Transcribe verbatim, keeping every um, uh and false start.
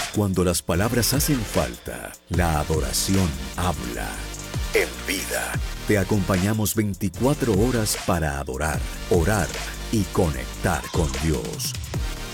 Cuando las palabras hacen falta, la adoración habla. En Vida, te acompañamos veinticuatro horas para adorar, orar y conectar con Dios.